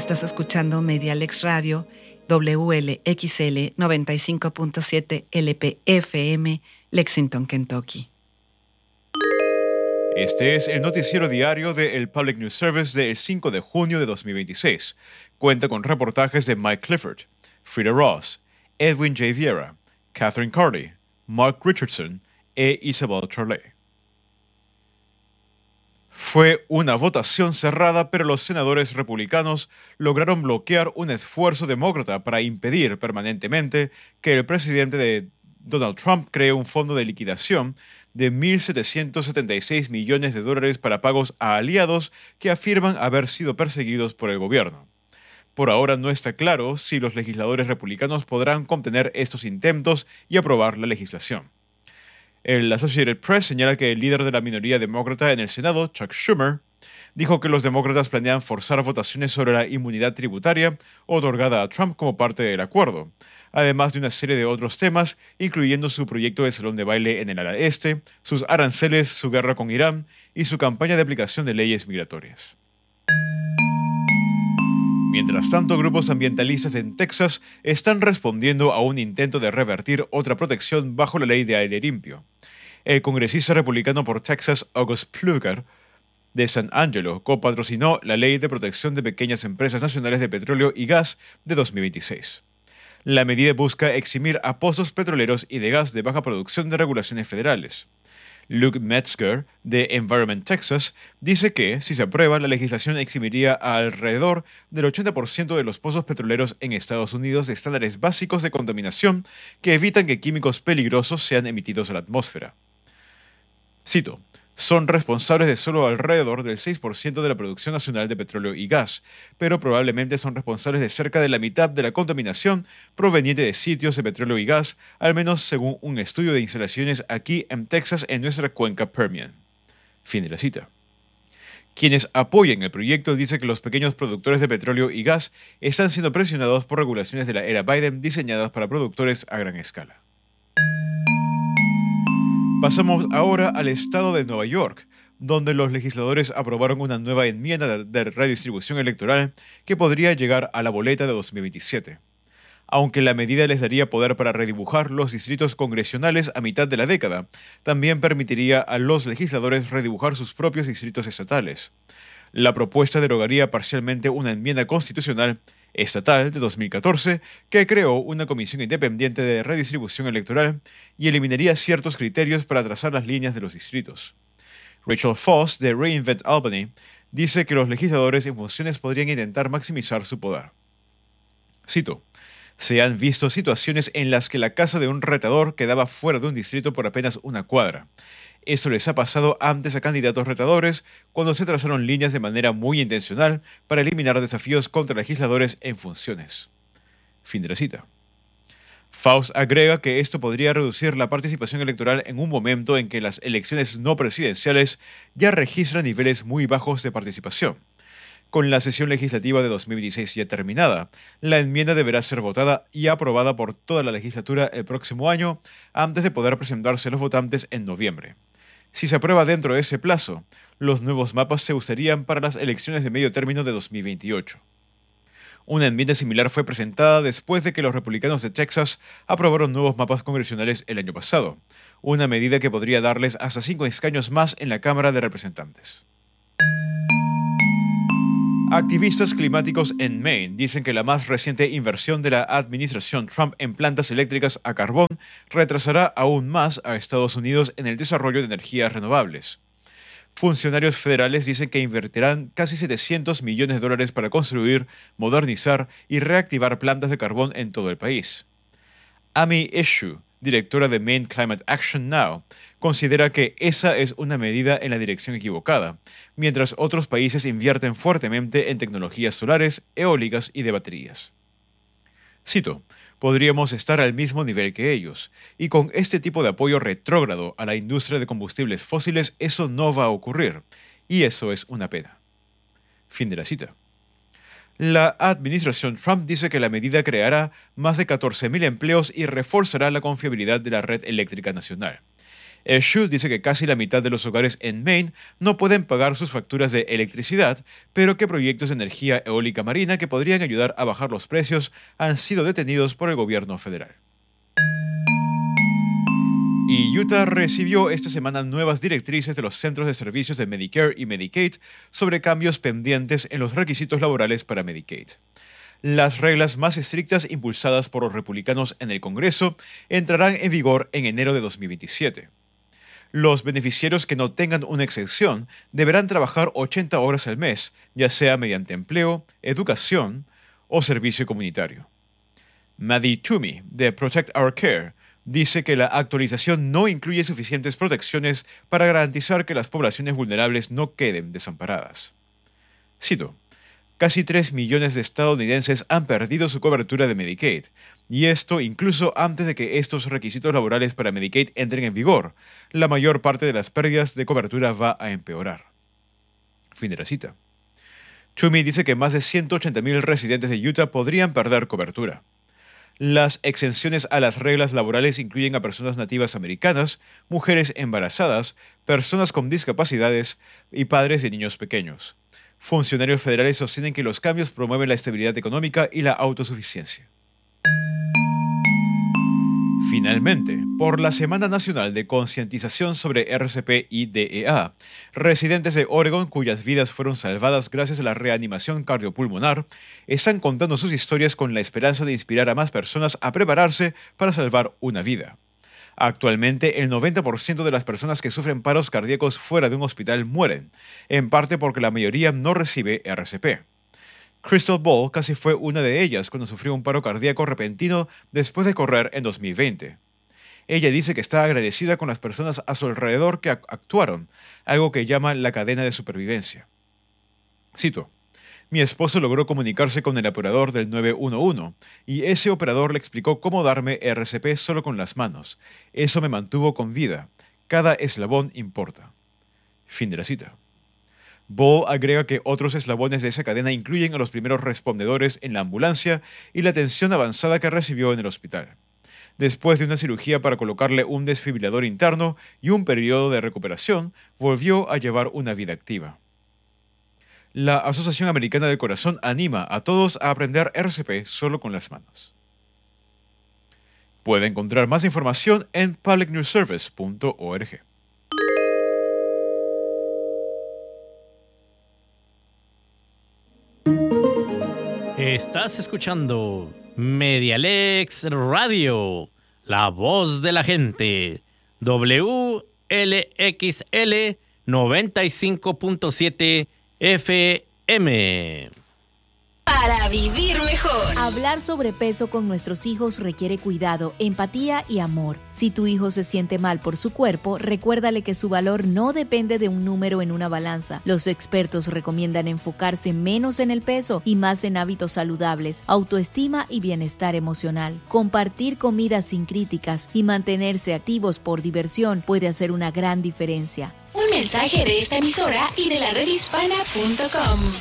Estás escuchando Medialex Radio, WLXL 95.7 LPFM, Lexington, Kentucky. Este es el noticiero diario de El Public News Service del 5 de junio de 2026. Cuenta con reportajes de Mike Clifford, Frida Ross, Edwin J. Vieira, Catherine Carty, Mark Richardson e Isabel Charlet. Fue una votación cerrada, pero los senadores republicanos lograron bloquear un esfuerzo demócrata para impedir permanentemente que el presidente Donald Trump cree un fondo de liquidación de $1.776 millones para pagos a aliados que afirman haber sido perseguidos por el gobierno. Por ahora no está claro si los legisladores republicanos podrán contener estos intentos y aprobar la legislación. El Associated Press señala que el líder de la minoría demócrata en el Senado, Chuck Schumer, dijo que los demócratas planean forzar votaciones sobre la inmunidad tributaria otorgada a Trump como parte del acuerdo, además de una serie de otros temas, incluyendo su proyecto de salón de baile en el ala este, sus aranceles, su guerra con Irán y su campaña de aplicación de leyes migratorias. Mientras tanto, grupos ambientalistas en Texas están respondiendo a un intento de revertir otra protección bajo la ley de aire limpio. El congresista republicano por Texas, August Pfluger, de San Angelo, copatrocinó la Ley de Protección de Pequeñas Empresas Nacionales de Petróleo y Gas de 2026. La medida busca eximir a pozos petroleros y de gas de baja producción de regulaciones federales. Luke Metzger, de Environment Texas, dice que, si se aprueba, la legislación eximiría a alrededor del 80% de los pozos petroleros en Estados Unidos de estándares básicos de contaminación que evitan que químicos peligrosos sean emitidos a la atmósfera. Cito: son responsables de solo alrededor del 6% de la producción nacional de petróleo y gas, pero probablemente son responsables de cerca de la mitad de la contaminación proveniente de sitios de petróleo y gas, al menos según un estudio de instalaciones aquí en Texas en nuestra cuenca Permian. Fin de la cita. Quienes apoyan el proyecto dicen que los pequeños productores de petróleo y gas están siendo presionados por regulaciones de la era Biden diseñadas para productores a gran escala. Pasamos ahora al estado de Nueva York, donde los legisladores aprobaron una nueva enmienda de redistribución electoral que podría llegar a la boleta de 2027. Aunque la medida les daría poder para redibujar los distritos congresionales a mitad de la década, también permitiría a los legisladores redibujar sus propios distritos estatales. La propuesta derogaría parcialmente una enmienda constitucional estatal de 2014 que creó una comisión independiente de redistribución electoral y eliminaría ciertos criterios para trazar las líneas de los distritos. Rachel Foss, de Reinvent Albany, dice que los legisladores en funciones podrían intentar maximizar su poder. Cito: se han visto situaciones en las que la casa de un retador quedaba fuera de un distrito por apenas una cuadra. Esto les ha pasado antes a candidatos retadores cuando se trazaron líneas de manera muy intencional para eliminar desafíos contra legisladores en funciones. Fin de la cita. Faust agrega que esto podría reducir la participación electoral en un momento en que las elecciones no presidenciales ya registran niveles muy bajos de participación. Con la sesión legislativa de 2026 ya terminada, la enmienda deberá ser votada y aprobada por toda la legislatura el próximo año antes de poder presentarse a los votantes en noviembre. Si se aprueba dentro de ese plazo, los nuevos mapas se usarían para las elecciones de medio término de 2028. Una enmienda similar fue presentada después de que los republicanos de Texas aprobaron nuevos mapas congresionales el año pasado, una medida que podría darles hasta 5 escaños más en la Cámara de Representantes. Activistas climáticos en Maine dicen que la más reciente inversión de la administración Trump en plantas eléctricas a carbón retrasará aún más a Estados Unidos en el desarrollo de energías renovables. Funcionarios federales dicen que invertirán casi $700 millones para construir, modernizar y reactivar plantas de carbón en todo el país. Amy Eshoo, directora de Maine Climate Action Now, considera que esa es una medida en la dirección equivocada, mientras otros países invierten fuertemente en tecnologías solares, eólicas y de baterías. Cito: podríamos estar al mismo nivel que ellos, y con este tipo de apoyo retrógrado a la industria de combustibles fósiles eso no va a ocurrir, y eso es una pena. Fin de la cita. La administración Trump dice que la medida creará más de 14.000 empleos y reforzará la confiabilidad de la red eléctrica nacional. Shu dice que casi la mitad de los hogares en Maine no pueden pagar sus facturas de electricidad, pero que proyectos de energía eólica marina que podrían ayudar a bajar los precios han sido detenidos por el gobierno federal. Y Utah recibió esta semana nuevas directrices de los centros de servicios de Medicare y Medicaid sobre cambios pendientes en los requisitos laborales para Medicaid. Las reglas más estrictas impulsadas por los republicanos en el Congreso entrarán en vigor en enero de 2027. Los beneficiarios que no tengan una exención deberán trabajar 80 horas al mes, ya sea mediante empleo, educación o servicio comunitario. Maddie Toomey, de Protect Our Care, dice que la actualización no incluye suficientes protecciones para garantizar que las poblaciones vulnerables no queden desamparadas. Cito: casi 3 millones de estadounidenses han perdido su cobertura de Medicaid, y esto incluso antes de que estos requisitos laborales para Medicaid entren en vigor. La mayor parte de las pérdidas de cobertura va a empeorar. Fin de la cita. Toomey dice que más de 180,000 residentes de Utah podrían perder cobertura. Las exenciones a las reglas laborales incluyen a personas nativas americanas, mujeres embarazadas, personas con discapacidades y padres de niños pequeños. Funcionarios federales sostienen que los cambios promueven la estabilidad económica y la autosuficiencia. Finalmente, por la Semana Nacional de Concientización sobre RCP y DEA, residentes de Oregon cuyas vidas fueron salvadas gracias a la reanimación cardiopulmonar están contando sus historias con la esperanza de inspirar a más personas a prepararse para salvar una vida. Actualmente, el 90% de las personas que sufren paros cardíacos fuera de un hospital mueren, en parte porque la mayoría no recibe RCP. Crystal Ball casi fue una de ellas cuando sufrió un paro cardíaco repentino después de correr en 2020. Ella dice que está agradecida con las personas a su alrededor que actuaron, algo que llama la cadena de supervivencia. Cito: mi esposo logró comunicarse con el operador del 911 y ese operador le explicó cómo darme RCP solo con las manos. Eso me mantuvo con vida. Cada eslabón importa. Fin de la cita. Ball agrega que otros eslabones de esa cadena incluyen a los primeros respondedores en la ambulancia y la atención avanzada que recibió en el hospital. Después de una cirugía para colocarle un desfibrilador interno y un periodo de recuperación, volvió a llevar una vida activa. La Asociación Americana del Corazón anima a todos a aprender RCP solo con las manos. Puede encontrar más información en publicnewsservice.org. Estás escuchando Medialex Radio, la voz de la gente, WLXL 95.7 FM. Para vivir mejor. Hablar sobre peso con nuestros hijos requiere cuidado, empatía y amor. Si tu hijo se siente mal por su cuerpo, recuérdale que su valor no depende de un número en una balanza. Los expertos recomiendan enfocarse menos en el peso y más en hábitos saludables, autoestima y bienestar emocional. Compartir comida sin críticas y mantenerse activos por diversión puede hacer una gran diferencia. Un mensaje de esta emisora y de la redhispana.com.